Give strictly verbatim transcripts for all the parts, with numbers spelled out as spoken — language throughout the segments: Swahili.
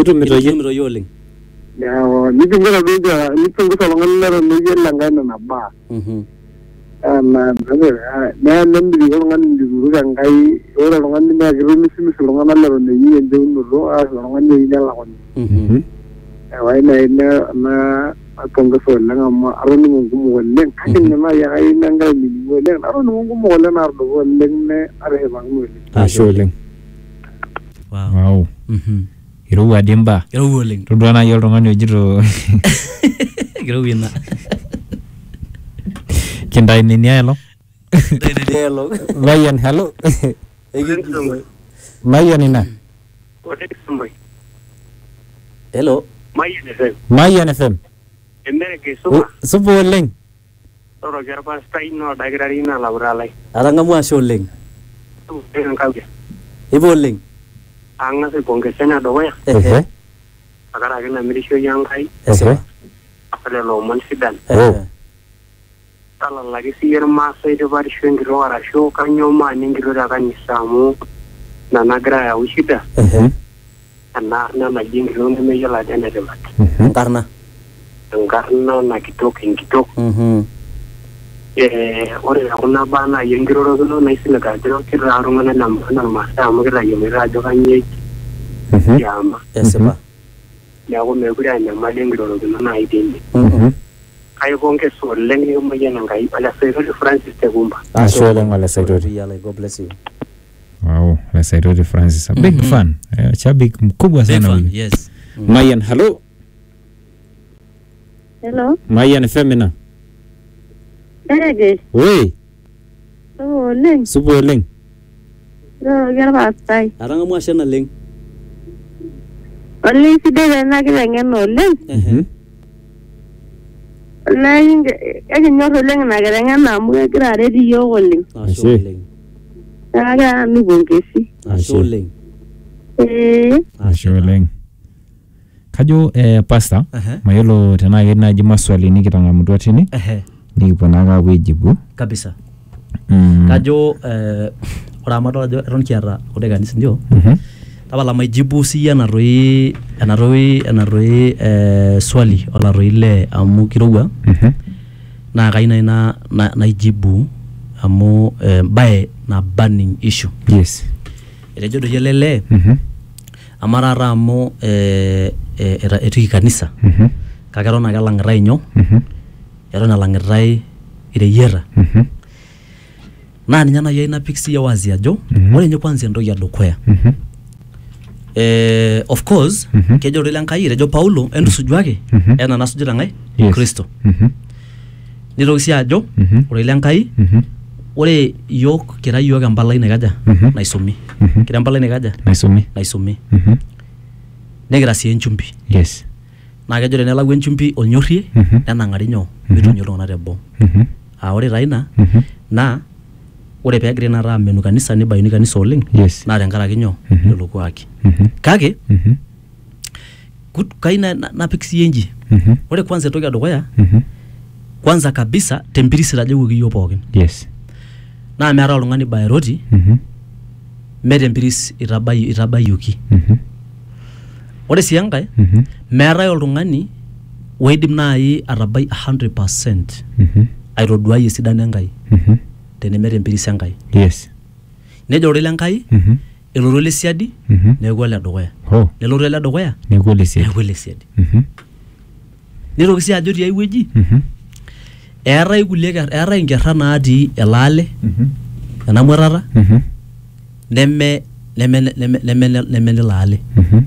Nitumito yimito yoling. Ya, nitumira doja, nitumira ngalla nuyella ngana na ba. Mhm. Na na nandi ko ngani duru ngai ora ngani na giru misi misi ngana la ne yi ende ndo a ngani ina la kon. Mhm. Wai na ina na atonga so la ngam aroni mo gumo wolle kakin na ya ai na ngai ni wolle aroni mo gumo wolle na ardo wolle ne are bang mo. Ah sholing. Wow. Wow. Mhm. Iru adimba. Iru woling. Tudwana yolo ngani ojiro. Iru wina. Kindai nini elo? Hello. Mayan hello. Mayan ina. Hello. Mayan F M. Mayan F M. Endere ke so. Supo leng. Toro garba stai no dagrari na lauralai. Aranga mu sholing. Tu en kauja. Iboling. Anga se ponge sena do ya. Eh. Agara gena mirisho yang kai. Eh. Apale lo man sidan. Eh. Tala lagi sihir masa itu baru shengiro ara show kanyo ma ningiro da kan samu na nagra ya usida. Eh. Na na na jingiro ne me yala dana de mat. Karena. Karena na kitok in kitok. Mhm. Eh ore una bana yengiro ro no na isila ga jero kira arunga na na masa amagira yemira jo kanye. Mhm. Yama. Eseba. Ya go me gura na malengiro ro no na idindi. Mhm. Ayo bonke so lengi yo mayana ngai ala sero de Francis Tegumba. Ah sholing wala saidori. God bless you. Wow, la saidori Francis. A big fan. Eh, Shabik mkubwa Big sana fan, huyu. yes. Mayan hello. Hello. Mayan F M ina. Ege. Wey, Oh, leng. supo leng. No, garba stai. Aranga mu ashana ling. Only si de na ke ngen no leng. Eh. Leng, ege nyor leng na ke ngen na mu ke ra ready yo leng. Ah sholing. Aga mi bongesi. Ah sholing. Eh, Ah Sholing. Kajo eh pasta, Eh. mayolo tena yena jima swali ni kitanga mtu tini. Eh. Ni ponaga wejibu. Kabisa. Mm. Kajo eh ora amado jo ron kiara ode ganisi ndio. Mhm. Tabala majibu si yana roi ana roi ana roi eh swali ola roi le amu kirowa Mhm. na kaina ina na naijibu amu eh, bae na burning issue. Yes. Ile jodo yelele Mhm. amara ramo eh eh era etiki kanisa. Mhm. Kagero na galangirai nyo Mhm. ero na langirai ile yera. Mhm. Na nyana yaina pixi ya wazi ajo Mhm. wale nyo kwanza ndo ya dokwea. Mhm. Eh, of course Mhm. kejo rile nkai rejo Paulo endu sujwake Mhm. ena nasujira ngai Yes. Kristo Mhm. niroksi ajo Mhm. rile nkai Mhm. ore yok kira yok ambalai negaja Mhm. naisumi Mhm. kira ambalai negaja Naisumi. naisumi Mhm. negira si enchumbi Yes. na kejo nela wenchumbi onyorie Mhm. ena ngari nyo Mhm. mitonyoro na tebo Mhm. a ore raina Mhm. na ore pegre na ra menu kanisa ni bayuni kanisa oleng Yes. na renkaraki nyo Mhm. lelo kwaki Mhm. kake Mhm. kut kaina na, na piksi yenji Mhm. ore kwanza toka dokoya Mhm. kwanza kabisa tempirisi raje wuki yo pookin Yes. na meara oltung'ani baeroti Mhm. metempiris itabai itabayuki Mhm. ore sii enkae Mhm. meetai oltung'ani oidim nai atabai one hundred percent Mhm. aitoduai esidano enkai Mhm. tenemetempiris enkai Yes. nejo ore lenkai Mhm. elotu ele siadi Mhm. neeku ele dukuya Oh, nelotu ele dukuya nikule si. neeku ele siadi Mhm. nitoki sii ajo tiai wueji Mhm. eetai kulie ker eetai inkerra natii elaale Mhm. ena muatata Mhm. neme neme neme neme neme nelaale Mhm.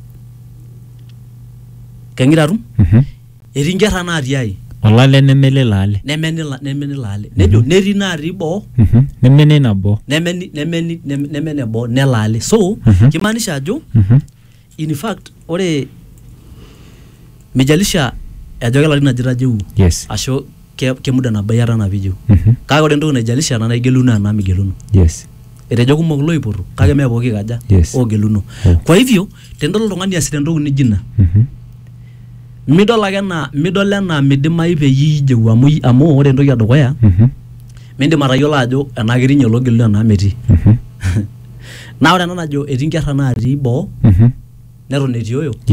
kengira atum Mhm. etii inkerra natii ai Olale nemele lale. nemenila nemenilale nejo netii natii boo Mhm. Nemene nabo. nemeni nemeni nem- nemene boo nelaale so Mhm. kimaanisha ajo Mhm. in fact ore mijalisha ajo kelarin ajira jeu Yes. ashu ke, ke muda nabai ata napijeu Mhm. kake ore entoki naijalisha na naigeluno ena migeluno Yes. etejo kumok loipotu kake mee pooki kaja Yes. oogeluno Oh. kwa hivyo tenidol oltung'ani easita entoki nijo ina Mhm. midol ake enaa midol enaa midimayu peyie ijeu amu amu ore entoki edukuya Mhm. mindim atayiolo ajo enaa ketii ninye ologelu enaa metii Mhm. naa ore ena najo etii inkerra natii boo Mhm. neton etii oyo